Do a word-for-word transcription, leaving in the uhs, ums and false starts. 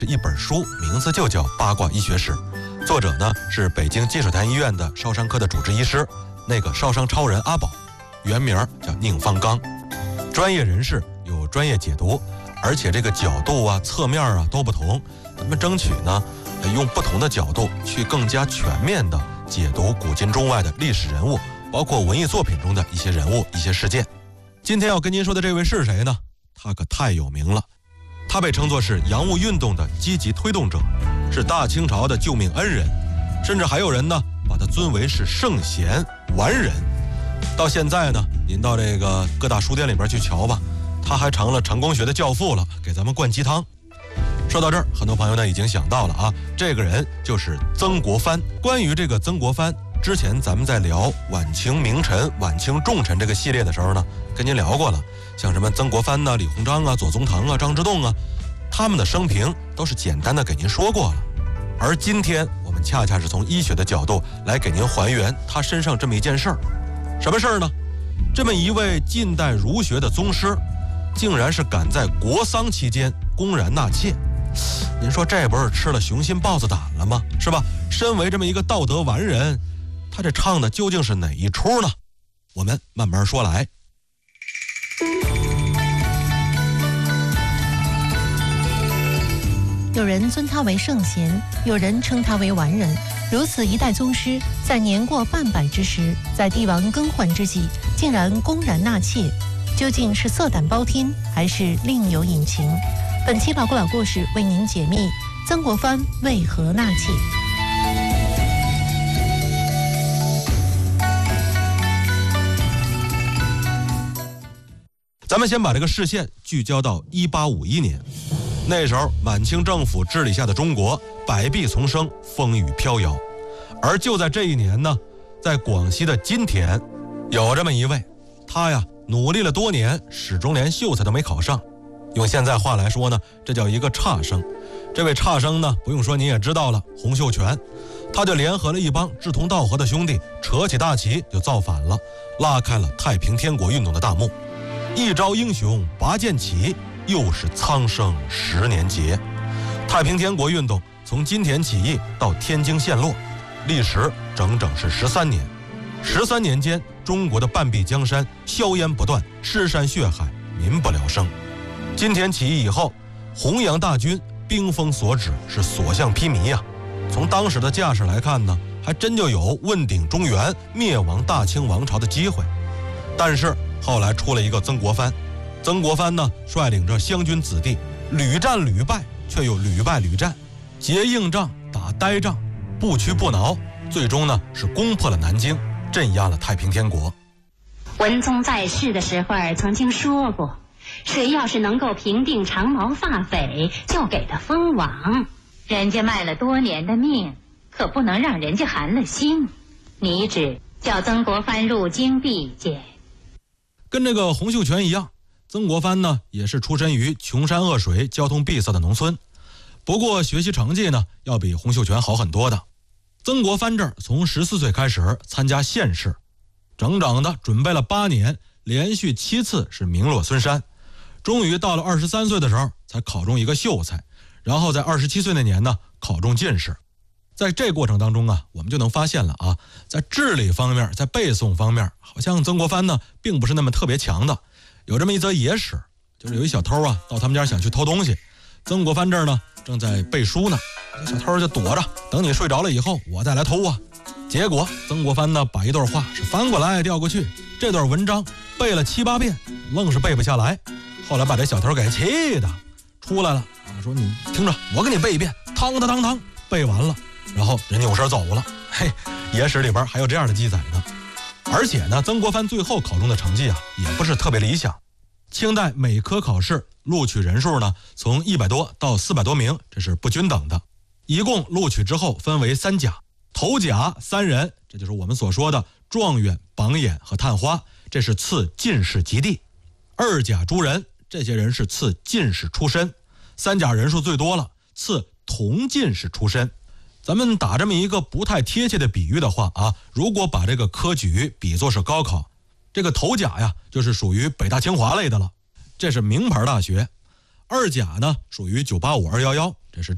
这一本书名字就叫《八卦医学史》，作者呢是北京积水潭医院的烧伤科的主治医师，那个烧伤超人阿宝，原名叫宁方刚。专业人士有专业解读，而且这个角度啊、侧面啊都不同，咱们争取呢用不同的角度去更加全面的解读古今中外的历史人物，包括文艺作品中的一些人物、一些事件。今天要跟您说的这位是谁呢？他可太有名了，他被称作是洋务运动的积极推动者，是大清朝的救命恩人，甚至还有人呢把他尊为是圣贤完人。到现在呢，您到这个各大书店里边去瞧吧，他还成了成功学的教父了，给咱们灌鸡汤。说到这儿，很多朋友呢已经想到了啊，这个人就是曾国藩。关于这个曾国藩，之前咱们在聊晚清名臣、晚清重臣这个系列的时候呢，跟您聊过了，像什么曾国藩啊、李鸿章啊、左宗棠啊、张之洞啊，他们的生平都是简单的给您说过了。而今天我们恰恰是从医学的角度来给您还原他身上这么一件事儿。什么事儿呢？这么一位近代儒学的宗师，竟然是敢在国丧期间公然纳妾。您说这不是吃了雄心豹子胆了吗？是吧？身为这么一个道德完人，他这唱的究竟是哪一出呢？我们慢慢说来。 有人尊他为圣贤，有人称他为完人。如此一代宗师，在年过半百之时，在帝王更换之际，竟然公然纳妾，究竟是色胆包天，还是另有隐情？本期老故老故事为您解密曾国藩为何纳妾。 咱们先把这个视线聚焦到一八五一年，那时候满清政府治理下的中国百弊丛生，风雨飘摇。而就在这一年呢，在广西的金田有这么一位，他呀努力了多年，始终连秀才都没考上。用现在话来说呢，这叫一个差生。这位差生呢，不用说您也知道了，洪秀全。他就联合了一帮志同道合的兄弟，扯起大旗就造反了，拉开了太平天国运动的大幕。一朝英雄拔剑起，又是苍生十年劫。太平天国运动从金田起义到天津陷落，历时整整是十三年。十三年间，中国的半壁江山硝烟不断，尸山血海，民不聊生。金田起义以后，弘扬大军兵锋所指，是所向披靡呀、啊。从当时的架势来看呢，还真就有问鼎中原、灭亡大清王朝的机会。但是后来出了一个曾国藩，曾国藩呢率领着湘军子弟，屡战屡败，却又屡败屡战，结硬仗打呆仗，不屈不挠，最终呢是攻破了南京，镇压了太平天国。 文宗在世的时候曾经说过，谁要是能够平定长毛发匪，就给他封王。人家卖了多年的命，可不能让人家寒了心。你只叫曾国藩入京避见。 跟这个洪秀全一样，曾国藩呢也是出身于穷山恶水、交通闭塞的农村，不过学习成绩呢要比洪秀全好很多的。曾国藩这儿从十四岁开始参加县试，整整的准备了八年，连续七次是名落孙山，终于到了二十三岁的时候才考中一个秀才，然后在二十七岁那年呢考中进士。在这过程当中啊，我们就能发现了啊，在智力方面，在背诵方面，好像曾国藩呢并不是那么特别强的。有这么一则野史，就是有一小偷啊到他们家想去偷东西，曾国藩这儿呢正在背书呢，这小偷就躲着，等你睡着了以后我再来偷啊。结果曾国藩呢把一段话是翻过来调过去，这段文章背了七八遍，愣是背不下来。后来把这小偷给气的出来了，说你听着，我给你背一遍，汤汤汤汤，背完了，然后人扭身走了。嘿，野史里边还有这样的记载呢。而且呢，曾国藩最后考中的成绩啊，也不是特别理想。清代每科考试录取人数呢，从一百多到四百多名，这是不均等的。一共录取之后分为三甲，头甲三人，这就是我们所说的状元、榜眼和探花，这是次进士及第。二甲诸人，这些人是次进士出身。三甲人数最多了，次同进士出身。咱们打这么一个不太贴切的比喻的话啊，如果把这个科举比作是高考，这个头甲呀就是属于北大清华类的了，这是名牌大学。二甲呢属于九八五二一一，